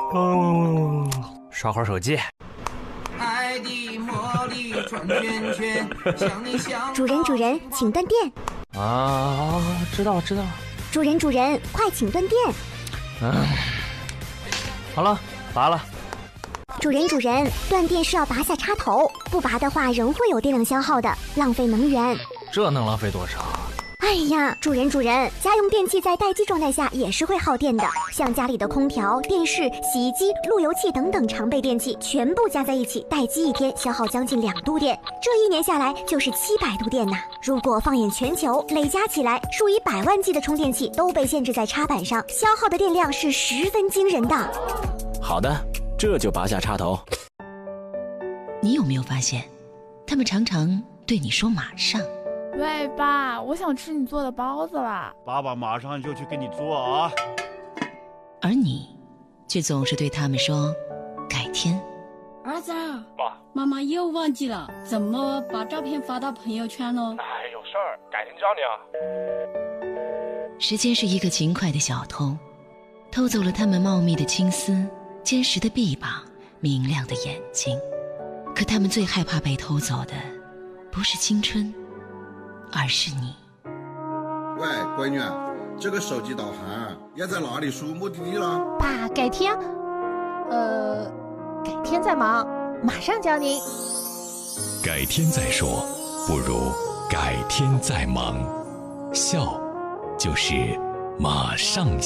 刷会儿手机。 爱的魔力转圈圈，想你想。 主人，请断电。 啊，知道了。 主人，快请断电。 好了，拔了。 主人，断电是要拔下插头，不拔的话仍会有电量消耗的，浪费能源。 这能浪费多少？ 哎呀，主人，家用电器在待机状态下也是会耗电的，像家里的空调、电视、洗衣机、路由器等等常备电器，全部加在一起，待机一天消耗将近2度电，这1年下来就是700度电呐。如果放眼全球，累加起来，数以百万计的充电器都被限制在插板上，消耗的电量是十分惊人的。 好的，这就拔下插头。 你有没有发现，他们常常对你说马上？ 喂，爸，我想吃你做的包子了。 爸爸马上就去给你做啊。 而你却总是对他们说改天。 儿子，爸，妈妈又忘记了怎么把照片发到朋友圈了。 哎，有事儿，改天教你啊。 时间是一个勤快的小偷，偷走了他们茂密的青丝、坚实的臂膀、明亮的眼睛。可他们最害怕被偷走的不是青春，而是你。 喂，闺女，这个手机导航要在哪里输目的地了？ 爸，改天再忙，马上教您。 改天再说，不如改天再忙。笑，就是马上笑。